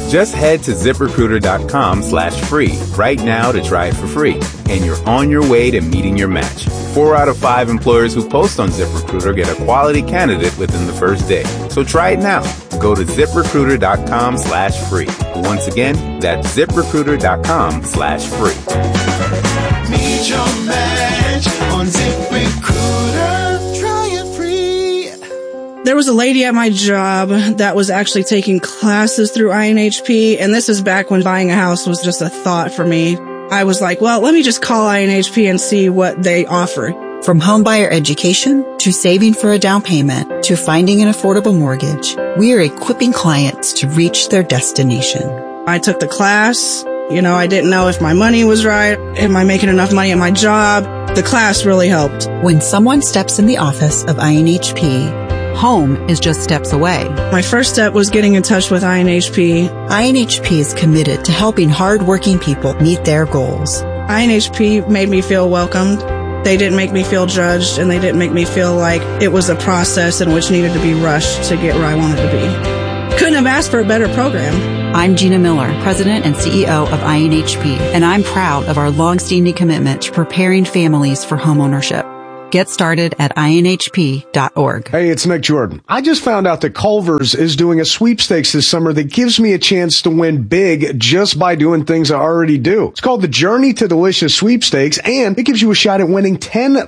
Just head to ZipRecruiter.com/free right now to try it for free. And you're on your way to meeting your match. 4 out of 5 employers who post on ZipRecruiter get a quality candidate within the first day. So try it now. Go to ZipRecruiter.com/free. Once again, that's ZipRecruiter.com/free. Meet your match on ZipRecruiter. Try it free. There was a lady at my job that was actually taking classes through INHP, and this is back when buying a house was just a thought for me. I was like, well, let me just call INHP and see what they offer. From homebuyer education to saving for a down payment to finding an affordable mortgage, we are equipping clients to reach their destination. I took the class. I didn't know if my money was right. Am I making enough money at my job? The class really helped. When someone steps in the office of INHP, home is just steps away. My first step was getting in touch with INHP. INHP is committed to helping hardworking people meet their goals. INHP made me feel welcomed. They didn't make me feel judged, and they didn't make me feel like it was a process in which needed to be rushed to get where I wanted to be. Couldn't have asked for a better program. I'm Gina Miller, President and CEO of INHP, and I'm proud of our long-standing commitment to preparing families for homeownership. Get started at INHP.org. Hey, it's Nick Jordan. I just found out that Culver's is doing a sweepstakes this summer that gives me a chance to win big just by doing things I already do. It's called the Journey to Delicious Sweepstakes, and it gives you a shot at winning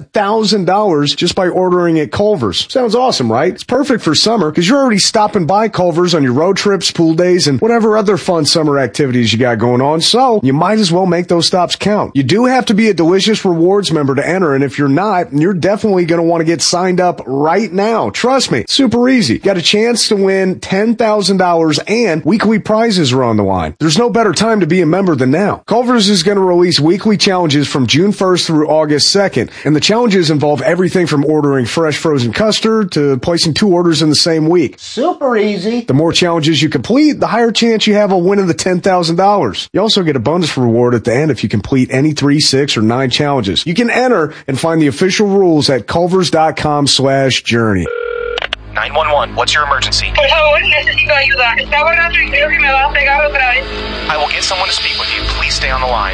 $10,000 just by ordering at Culver's. Sounds awesome, right? It's perfect for summer because you're already stopping by Culver's on your road trips, pool days, and whatever other fun summer activities you got going on, so you might as well make those stops count. You do have to be a Delicious Rewards member to enter, and if you're not, you're definitely going to want to get signed up right now. Trust me, super easy. Got a chance to win $10,000 and weekly prizes are on the line. There's no better time to be a member than now. Culver's is going to release weekly challenges from June 1st through August 2nd, and the challenges involve everything from ordering fresh frozen custard to placing 2 orders in the same week. Super easy. The more challenges you complete, the higher chance you have of winning the $10,000. You also get a bonus reward at the end if you complete any 3, 6, or 9 challenges. You can enter and find the official rules at culvers.com/journey. 911, what's your emergency? Por favor, necesito ayuda. Está hablando y creo que me va a pegar otra vez. I will get someone to speak with you. Please stay on the line.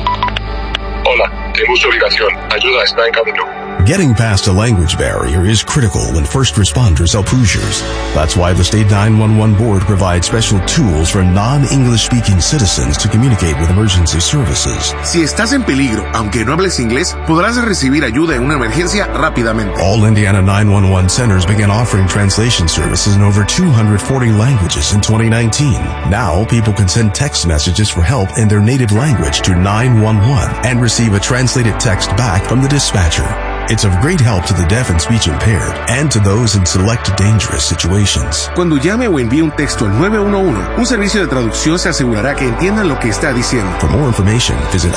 Hola, tengo su ubicación. Ayuda está en camino. Getting past a language barrier is critical when first responders help Hoosiers. That's why the State 911 Board provides special tools for non-English speaking citizens to communicate with emergency services. Si estás en peligro, aunque no hables inglés, podrás recibir ayuda en una emergencia rápidamente. All Indiana 911 centers began offering translation services in over 240 languages in 2019. Now, people can send text messages for help in their native language to 911 and receive a translated text back from the dispatcher. It's of great help to the deaf and speech impaired and to those in select dangerous situations. Cuando llame o envíe un texto al 911, un servicio de traducción se asegurará que entiendan lo que está diciendo. For more information, visit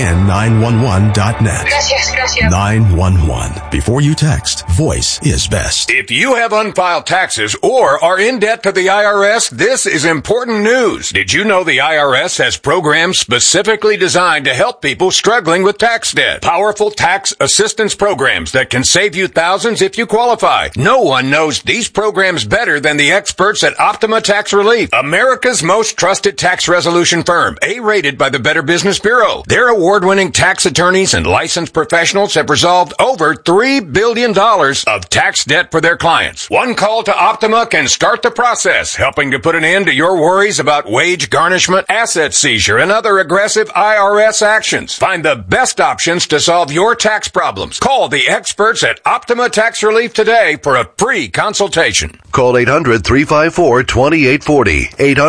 in911.net. Gracias. 911. Before you text, voice is best. If you have unfiled taxes or are in debt to the IRS, this is important news. Did you know the IRS has programs specifically designed to help people struggling with tax debt? Powerful tax assistance programs that can save you thousands if you qualify. No one knows these programs better than the experts at Optima Tax Relief, America's most trusted tax resolution firm, A-rated by the Better Business Bureau. Their award-winning tax attorneys and licensed professionals have resolved over $3 billion of tax debt for their clients. One call to Optima can start the process, helping to put an end to your worries about wage garnishment, asset seizure, and other aggressive IRS actions. Find the best options to solve your tax problems. Call the experts at Optima Tax Relief today for a free consultation. Call 800-354-2840.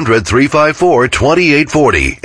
800-354-2840.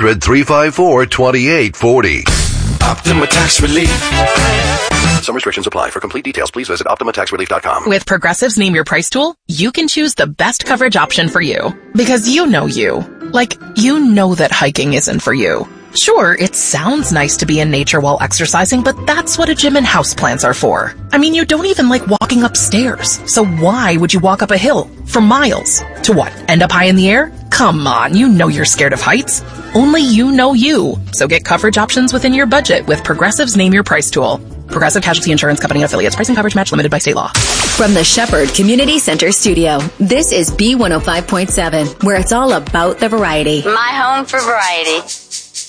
800-354-2840. Optima Tax Relief. Some restrictions apply. For complete details, please visit OptimaTaxRelief.com. With Progressive's Name Your Price tool, you can choose the best coverage option for you. Because you know you. Like, you know that hiking isn't for you. Sure, it sounds nice to be in nature while exercising, but that's what a gym and houseplants are for. I mean, you don't even like walking upstairs. So why would you walk up a hill for miles? To what? End up high in the air? Come on, you know you're scared of heights. Only you know you. So get coverage options within your budget with Progressive's Name Your Price tool. Progressive Casualty Insurance Company and affiliates. Price and coverage match limited by state law. From the Shepherd Community Center studio, this is B105.7, where it's all about the variety. My home for variety.